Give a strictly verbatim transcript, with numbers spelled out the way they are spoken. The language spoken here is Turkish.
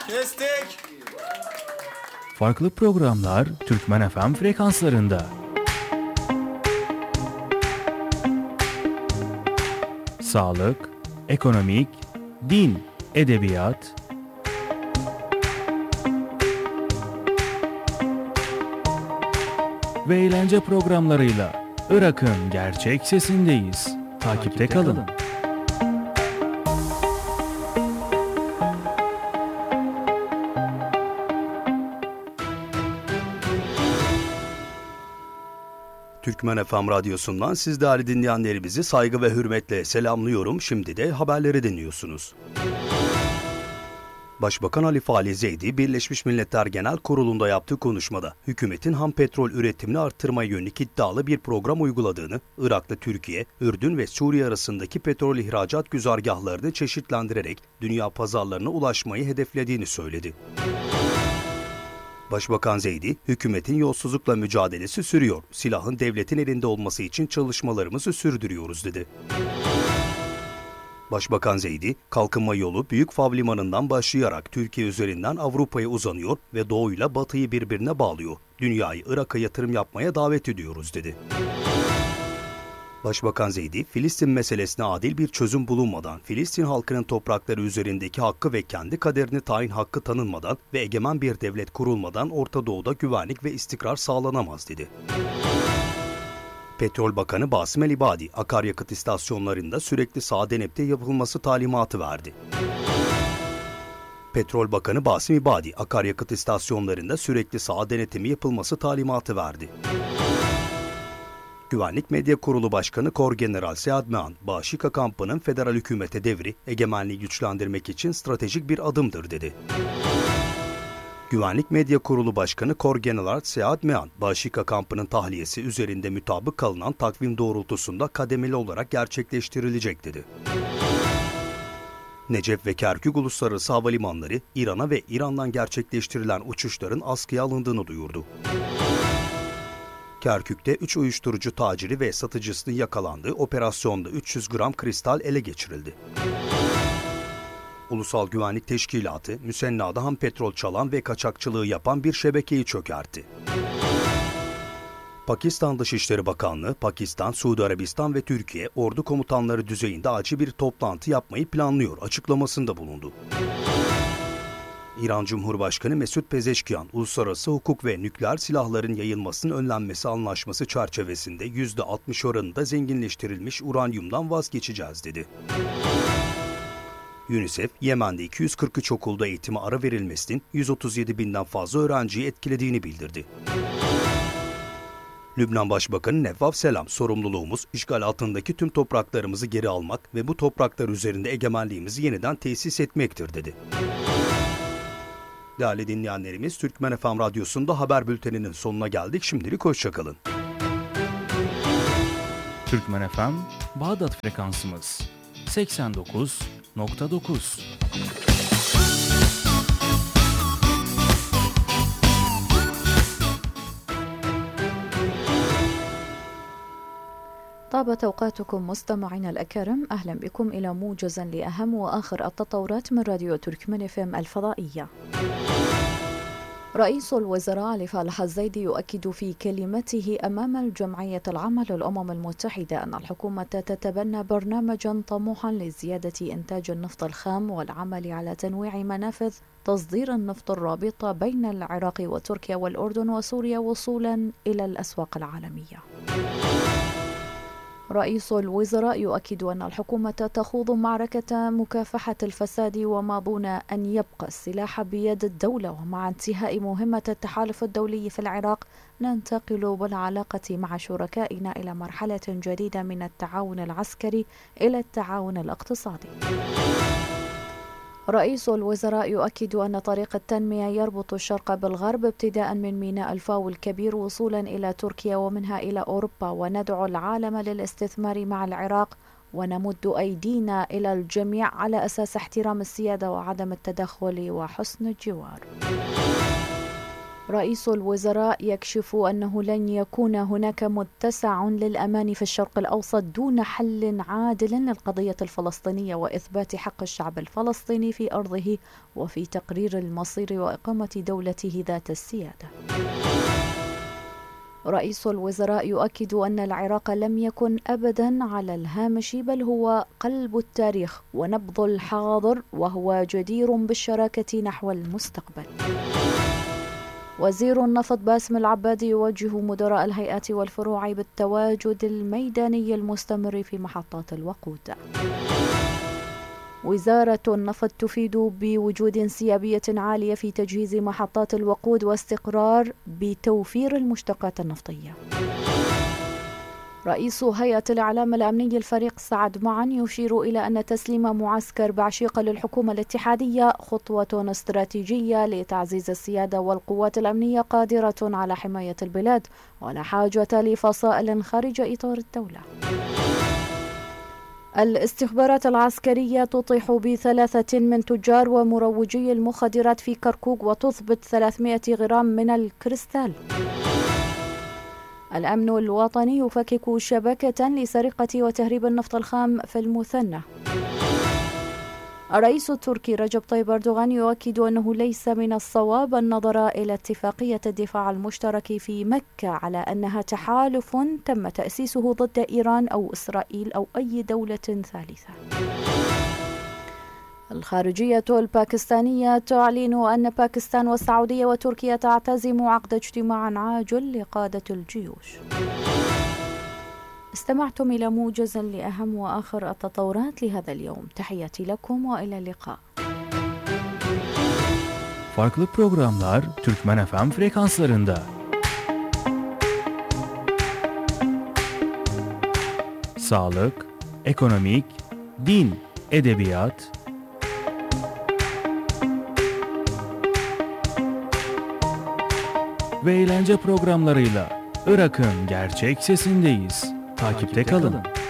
Kestik. Farklı programlar Türkmen F M frekanslarında. Sağlık, ekonomik, din, edebiyat, ve eğlence programlarıyla Irak'ın gerçek sesindeyiz. Takipte kalın. Türkmen F M Radyosu'ndan siz değerli dinleyenlerimizi saygı ve hürmetle selamlıyorum. Şimdi de haberleri dinliyorsunuz. Başbakan Ali Fali Zeydi, Birleşmiş Milletler Genel Kurulu'nda yaptığı konuşmada hükümetin ham petrol üretimini arttırmaya yönelik iddialı bir program uyguladığını, Irak'ta Türkiye, Ürdün ve Suriye arasındaki petrol ihracat güzergahlarını çeşitlendirerek dünya pazarlarına ulaşmayı hedeflediğini söyledi. Başbakan Zeydi, hükümetin yolsuzlukla mücadelesi sürüyor, silahın devletin elinde olması için çalışmalarımızı sürdürüyoruz dedi. Başbakan Zeydi, kalkınma yolu Büyükfav Limanı'ndan başlayarak Türkiye üzerinden Avrupa'ya uzanıyor ve doğuyla batıyı birbirine bağlıyor. Dünyayı Irak'a yatırım yapmaya davet ediyoruz dedi. Başbakan Zeydi, Filistin meselesine adil bir çözüm bulunmadan, Filistin halkının toprakları üzerindeki hakkı ve kendi kaderini tayin hakkı tanınmadan ve egemen bir devlet kurulmadan Orta Doğu'da güvenlik ve istikrar sağlanamaz dedi. Petrol Bakanı Basım El-İbadi, akaryakıt istasyonlarında sürekli sağ denetli yapılması talimatı verdi. Petrol Bakanı Basım İbadi, akaryakıt istasyonlarında sürekli sağ denetimi yapılması talimatı verdi. Güvenlik Medya Kurulu Başkanı Korgeneral Sead Mehan, Başika kampının federal hükümete devri, egemenliği güçlendirmek için stratejik bir adımdır dedi. Güvenlik Medya Kurulu Başkanı Korgeneral Sead Mehan, Başika kampının tahliyesi üzerinde mutabık kalınan takvim doğrultusunda kademeli olarak gerçekleştirilecek dedi. Necef ve Kerkük uluslararası havalimanları, İran'a ve İran'dan gerçekleştirilen uçuşların askıya alındığını duyurdu. Kerkük'te üç uyuşturucu taciri ve satıcısının yakalandığı operasyonda üç yüz gram kristal ele geçirildi. Ulusal Güvenlik Teşkilatı, Müsenna'da ham petrol çalan ve kaçakçılığı yapan bir şebekeyi çökertti. Pakistan Dışişleri Bakanlığı, Pakistan, Suudi Arabistan ve Türkiye ordu komutanları düzeyinde acil bir toplantı yapmayı planlıyor açıklamasında bulundu. İran Cumhurbaşkanı Mesut Pezeşkiyan, uluslararası hukuk ve nükleer silahların yayılmasının önlenmesi anlaşması çerçevesinde yüzde altmış oranında zenginleştirilmiş uranyumdan vazgeçeceğiz dedi. UNICEF, Yemen'de iki yüz kırk üç okulda eğitime ara verilmesinin yüz otuz yedi binden fazla öğrenciyi etkilediğini bildirdi. Lübnan Başbakanı Nevvaf Selam, sorumluluğumuz işgal altındaki tüm topraklarımızı geri almak ve bu topraklar üzerinde egemenliğimizi yeniden tesis etmektir dedi. Değerli dinleyenlerimiz, Türkmen F M Radyosu'nda haber bülteninin sonuna geldik. Şimdilik hoşçakalın. Türkmen F M, Bağdat frekansımız seksen dokuz nokta dokuz. طابت أوقاتكم مستمعينا الأكارم. أهلا بكم إلى موجز لأهم وآخر التطورات من راديو تركمان اف ام الفضائية. رئيس الوزراء علي فالح الزيدي يؤكد في كلمته أمام الجمعية العامة للأمم المتحدة أن الحكومة تتبنى برنامجا طموحا لزيادة إنتاج النفط الخام والعمل على تنويع منافذ تصدير النفط الرابطة بين العراق وتركيا والأردن وسوريا وصولا إلى الأسواق العالمية. رئيس الوزراء يؤكد أن الحكومة تخوض معركة مكافحة الفساد وما دون أن يبقى السلاح بيد الدولة، ومع انتهاء مهمة التحالف الدولي في العراق ننتقل بالعلاقة مع شركائنا إلى مرحلة جديدة من التعاون العسكري إلى التعاون الاقتصادي. رئيس الوزراء يؤكد أن طريق التنمية يربط الشرق بالغرب ابتداء من ميناء الفاو الكبير وصولا إلى تركيا ومنها إلى أوروبا، وندعو العالم للاستثمار مع العراق ونمد أيدينا إلى الجميع على أساس احترام السيادة وعدم التدخل وحسن الجوار. رئيس الوزراء يكشف أنه لن يكون هناك متسع للأمان في الشرق الأوسط دون حل عادل للقضية الفلسطينية وإثبات حق الشعب الفلسطيني في أرضه وفي تقرير المصير وإقامة دولته ذات السيادة. رئيس الوزراء يؤكد أن العراق لم يكن أبدا على الهامش، بل هو قلب التاريخ ونبض الحاضر، وهو جدير بالشراكة نحو المستقبل. وزير النفط باسم العبادي يوجه مدراء الهيئات والفروع بالتواجد الميداني المستمر في محطات الوقود. وزارة النفط تفيد بوجود انسيابية عالية في تجهيز محطات الوقود واستقرار بتوفير المشتقات النفطية. رئيس هيئة الإعلام الأمني الفريق سعد معن يشير إلى أن تسليم معسكر بعشيقة للحكومة الاتحادية خطوة استراتيجية لتعزيز السيادة، والقوات الأمنية قادرة على حماية البلاد ولا حاجة لفصائل خارج إطار الدولة. الاستخبارات العسكرية تطيح بثلاثة من تجار ومروجي المخدرات في كركوك وتثبت ثلاثمائة غرام من الكريستال. الأمن الوطني يفكك شبكة لسرقة وتهريب النفط الخام في المثنى. الرئيس التركي رجب طيب أردوغان يؤكد أنه ليس من الصواب النظر إلى اتفاقية الدفاع المشترك في مكة على أنها تحالف تم تأسيسه ضد إيران أو إسرائيل أو أي دولة ثالثة. الخارجية الباكستانية تعلن أن باكستان والسعودية وتركيا تعتزم عقد اجتماع عاجل لقادة الجيوش. استمعتم إلى موجز لأهم وآخر التطورات لهذا اليوم. تحياتي لكم وإلى اللقاء. Farklı programlar Türkmen F M frekanslarında. Sağlık, ekonomik, din, edebiyat, ve eğlence programlarıyla Irak'ın gerçek sesindeyiz. Takipte kalın.